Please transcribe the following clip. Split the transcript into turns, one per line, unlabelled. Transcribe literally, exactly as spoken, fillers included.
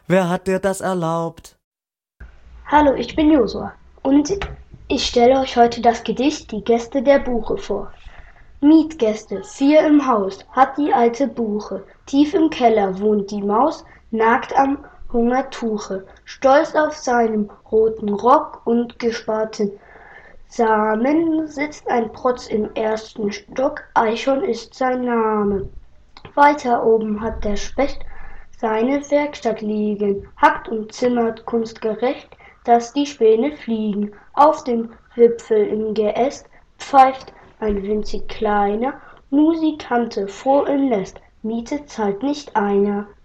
Wer hat dir das erlaubt?
Hallo, ich bin Josua und ich stelle euch heute das Gedicht Die Gäste der Buche vor. Mietgäste, vier im Haus, hat die alte Buche. Tief im Keller wohnt die Maus, nagt am Hungertuche. Stolz auf seinem roten Rock und gesparten Samen sitzt ein Protz im ersten Stock, Eichhorn ist sein Name. Weiter oben hat der Specht seine Werkstatt liegen, hackt und zimmert kunstgerecht, dass die Späne fliegen. Auf dem Wipfel im Geäst pfeift ein winzig kleiner Musikante froh im Nest, Miete zahlt nicht einer.